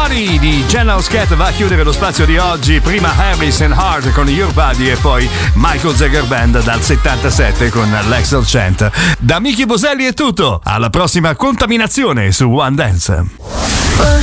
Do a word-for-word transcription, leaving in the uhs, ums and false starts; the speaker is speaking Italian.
Body di Jen House Cat va a chiudere lo spazio di oggi. Prima Harris and Hart con Your Body e poi Michael Jagger Band dal settantasette con l'Excel Chant. Da Miki Boselli è tutto, alla prossima contaminazione su One Dance. One